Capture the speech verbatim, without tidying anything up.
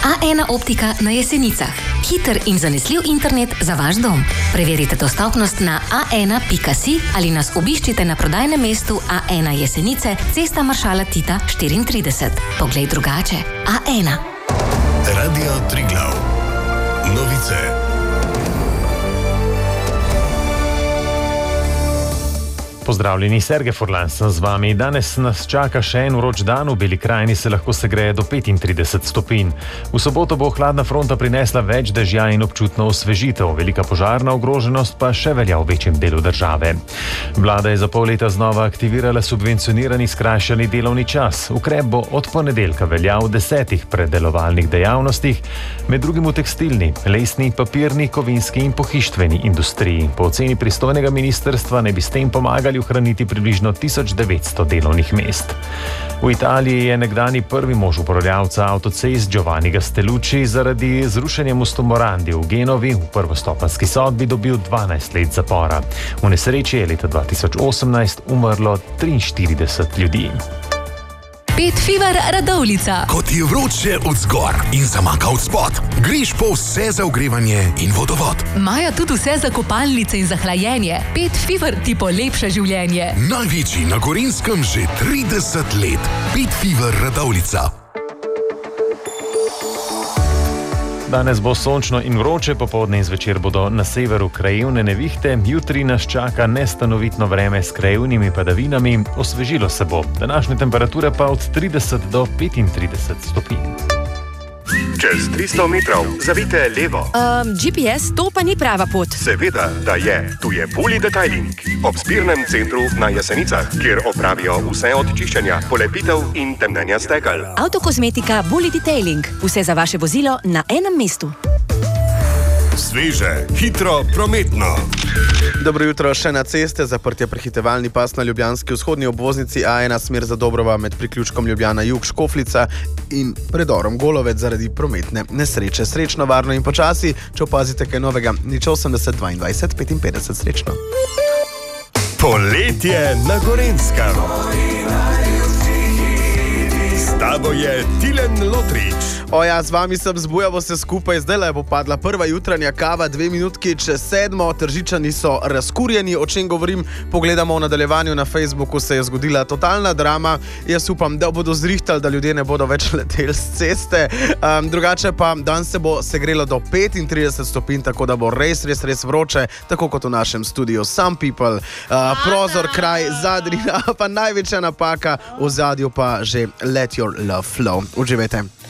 A ena optika na Jesenicah. Hiter in zanesljiv internet za vaš dom. Preverite dostopnost na a ena pika si ali nas obiščite na prodajnem mestu A ena Jesenice, Cesta maršala Tita štiriintrideset. Poglej drugače. A ena. Radio Triglav. Novice. Pozdravljeni, Sergej Furlan sem z vami. Danes nas čaka še en vroč dan, v Beli krajini se lahko segreje do petintrideset stopinj. V soboto bo hladna fronta prinesla več dežja in občutno osvežitev, velika požarna ogroženost pa še velja v večjem delu države. Vlada je za pol leta znova aktivirala subvencionirani skrajšani delovni čas. Ukrep bo od ponedeljka veljal v desetih predelovalnih dejavnostih, med drugim v tekstilni, lesni, papirni, kovinski in pohištveni industriji. Po oceni pristojnega ministrstva ne bi s tem pomagali ohraniti približno tisoč devetsto delovnih mest. V Italiji je nekdani prvi mož upravljavca avtocest Giovanni Castellucci zaradi zrušenja mostu Morandi v Genovi v prvostopenjski sodbi dobil dvanajst let zapora. V nesreči je leta dva tisoč osemnajst umrlo triinštirideset ljudi. Pet Fever Radovljica. Ko ti je vroče od zgor in zamaka od spod, greš po vse za ogrevanje in vodovod. Imajo tudi vse za kopalnice in za hlajenje. Pet Fever ti polepša življenje. Največji na Gorenjskem že trideset let. Pet Fever Radovljica. Danes bo sončno in vroče, popoldne in zvečer bodo na severu krajevne nevihte, jutri nas čaka nestanovitno vreme s krajevnimi padavinami, osvežilo se bo, današnje temperature pa od trideset do petintrideset stopinj. Čez tristo metrov zavite levo. Um, G P S, to pa ni prava pot. Seveda, da je. Tu je Bully Detailing. Ob zbirnem centru na Jesenicah, kjer opravijo vse od čiščenja, polepitev in temnenja stekel. Avtokozmetika Bully Detailing. Vse za vaše vozilo na enem mestu. Sveže, hitro, prometno. Dobro jutro, še na ceste, zaprt je prehitevalni pas na ljubljanski vzhodni obvoznici A ena smer za Dobrova med priključkom Ljubljana jug Škofljica in predorom Golovec zaradi prometne nesreče. Srečno, varno in počasi, če opazite kaj novega, nič osemdeset dvaindvajset petinpetdeset, srečno. Poletje na Gorenjskem. S tabo je Tilen Lotrič. Oja, z vami sem zbujal se skupaj, zdaj le bo padla prva jutranja kava, dve minutki čez sedmo, Tržičani so razkurjeni, o čem govorim, pogledamo v nadaljevanju na Facebooku, se je zgodila totalna drama, jaz upam, da bodo zrihtali, da ljudje ne bodo več leteli z ceste, um, drugače pa danes se bo segrelo do petintrideset stopinj, tako da bo res, res, res vroče, tako kot v našem studiu Some People, uh, prozor, kraj, Zadrina, pa največja napaka, v zadju pa že Let Your Love Flow. Uživajte.